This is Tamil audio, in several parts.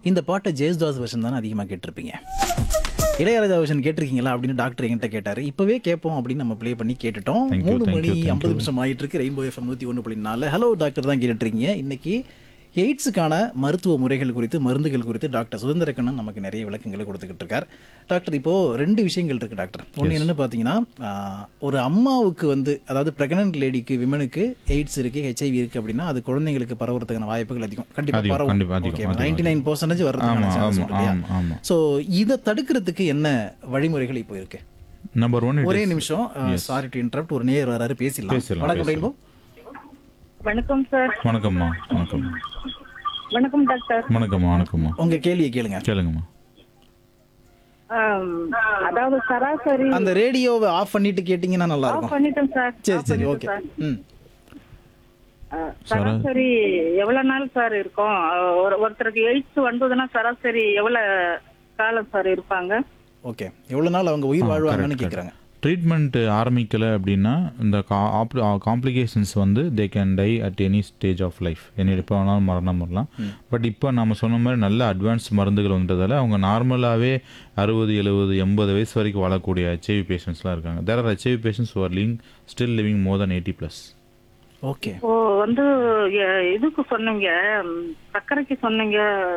இந்த பாட்டை ஜெயசுதாஸ் வெர்ஷன் தானே அதிகமாக கேட்டிருப்பீங்க. இளையராஜா வெர்ஷன் கேட்டிருக்கீங்களா அப்படின்னு டாக்டர் என்கிட்ட கேட்டார். இப்போவே கேட்போம் அப்படின்னு நம்ம ப்ளே பண்ணி கேட்டுட்டோம். 3 மணி 50 நிமிஷம் ஆகிட்டு இருக்கு. ரெயின்போ எஃப்எம் 101.4 ஹலோ டாக்டர் தான் கேட்டுட்ருக்கீங்க. இன்னைக்கு எய்ட்ஸுக்கான மருத்துவ முறைகள் குறித்து, மருந்துகள் குறித்து டாக்டர் சுதந்திரக்கண்ணன் நமக்கு நிறைய விளக்கங்களை கொடுத்துக்கிட்டு இருக்கார். டாக்டர், இப்போது 2 விஷயங்கள் இருக்குது டாக்டர். ஒன்று என்னென்னு பார்த்தீங்கன்னா, ஒரு அம்மாவுக்கு அதாவது ப்ரெக்னென்ட் லேடிக்கு, விமனுக்கு எய்ட்ஸ் இருக்குது, ஹெச்ஐவி இருக்குது அப்படின்னா அது குழந்தைங்களுக்கு பரவுறதுக்கான வாய்ப்புகள் அதிகம். கண்டிப்பாக பரவும். ஓகே, 99% வர்றது. ஸோ இதை தடுக்கிறதுக்கு என்ன வழிமுறைகள் இப்போ இருக்குது? நம்பர் 1, ஒரே நிமிஷம், சாரி டு இன்டரப்ட், ஒரு நேயர் வராரு, பேசலாம். வணக்கம் ரெயின்போ. வணக்கம் சார். வணக்கம்மா. வணக்கம். வணக்கம் டாக்டர். வணக்கம்மா. வணக்கம்மா. உங்க கேள்வியை கேளுங்கம்மா. அதாவது சராசரி அந்த ரேடியோவை ஆஃப் பண்ணிட்டு கேட்டீங்கன்னா நல்லா ஆஃப் இருக்கும். பண்ணிட்டேன் சார். சரி ஓகே. சராசரி எவ்வளவு நாள் சார் இருக்கும்? ஒருத்தருக்கு எய்ட்ஸ் வந்ததுன்னா சராசரி எவ்வளவு காலம் சார் இருப்பாங்க? ஓகே, எவ்வளவு நாள் அவங்க உயிர் வாழ்வாங்கன்னு கேக்குறாங்க. ட்ரீட்மெண்ட் ஆரம்பிக்கலை அப்படின்னா இந்த complications they can tie at any stage of life. எப்போ வேணாலும் மரணம் வரலாம். பட் இப்போ நம்ம சொன்ன மாதிரி நல்ல அட்வான்ஸ் மருந்துகள் வந்ததால் அவங்க நார்மலாகவே 60, 70, 80 வயசு வரைக்கும் வாழக்கூடிய ஹெச்ஐவி பேஷண்ட்ஸ்லாம் இருக்காங்க. There are HIV patients who are still living more then 80+. Okay. இதுக்கு சொன்னீங்க, சர்க்கரைக்கு சொன்னீங்க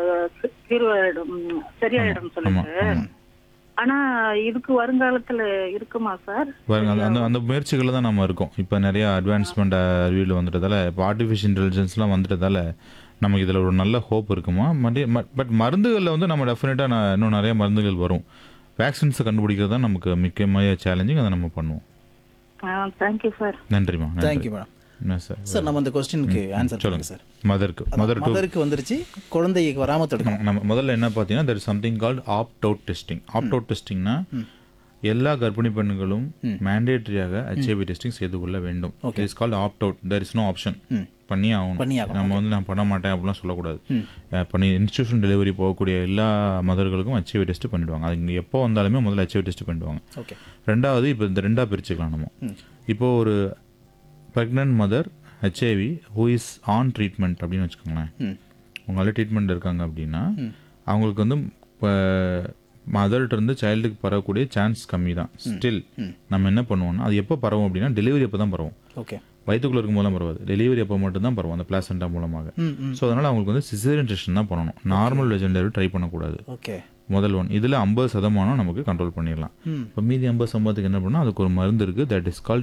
சரியாயிடும் சொல்லுங்க. ஆனா இதுக்கு வருங்காலத்துல இருக்குமா சார்? அந்த முயற்சிகள் தான் நம்ம இருக்கோம். இப்போ நிறைய அட்வான்ஸ்மெண்ட் அறிவியல் வந்துட்டதால, இப்போ ஆர்டிஃபிஷியல் இன்டெலிஜென்ஸ்லாம் வந்துட்டதால நமக்கு இதில் ஒரு நல்ல ஹோப் இருக்குமா. பட் மருந்துகளில் நம்ம டெஃபினட்டாக இன்னும் நிறைய மருந்துகள் வரும். வேக்சின்ஸை கண்டுபிடிக்கிறது தான் நமக்கு முக்கியமான சேலஞ்சிங். அதை நம்ம பண்ணுவோம். Thank you sir. நன்றிம்மா. Thank you madam. சார், நம்ம அந்த கொஸ்டினுக்கு ஆன்சர் சொல்லுங்க சார். மதருக்கு வந்துருச்சு, குழந்தைக்கு வராம தடுக்கணும். நம்ம முதல்ல என்ன பார்த்தீங்கன்னா, there is something called opt-out testing. opt-out testingனா எல்லா கர்ப்பிணி பெண்களும் மேண்டேட்டரியாக ஹெச்ஐவி டெஸ்டிங் செய்து கொள்ள வேண்டும். It is called opt-out. there is no option. பண்ணி ஆகணும். நம்ம நான் பண்ண மாட்டேன் அப்படிலாம் சொல்லக்கூடாது. பண்ணி இன்ஸ்டியூஷன் டெலிவரி போகக்கூடிய எல்லா மதர்களுக்கும் ஹெச்ஐவி டெஸ்ட் பண்ணிடுவாங்க. அது எப்போ வந்தாலுமே முதல்ல ஹெச்ஐவி டெஸ்ட் பண்ணிடுவாங்க. ரெண்டாவது, இப்போ இந்த 2ஆக பிரிச்சுக்கலாம் நம்ம. இப்போ ஒரு pregnant mother HIV who is on treatment அப்படின்னு வச்சுக்கோங்களேன். உங்களால் ட்ரீட்மெண்ட் இருக்காங்க அப்படின்னா அவங்களுக்கு இப்போ மதர்கிட்ட இருந்து சைல்டுக்கு பரவக்கூடிய சான்ஸ் கம்மி தான். ஸ்டில் நம்ம என்ன பண்ணுவோம்னா, அது எப்போ பரவும் அப்படின்னா டெலிவரி அப்போ தான் பரவும். ஓகே, வயிற்றுக்குள்ள இருக்கும் போதெல்லாம் பரவாது. டெலிவரி அப்போ மட்டும் தான் பரவும், அந்த பிளாசண்டா மூலமாக. ஸோ அதனால் அவங்களுக்கு சிசேரியன் செக்ஷன் தான் பண்ணணும். நார்மல் வெஜிடேரியன் ட்ரை பண்ணக்கூடாது. ஓகே, முதல் ஒன். இதில் 50% நமக்கு கண்ட்ரோல் பண்ணிடலாம். இப்போ மீதி 50% என்ன பண்ணால் அதுக்கு ஒரு மருந்து இருக்குது. That is called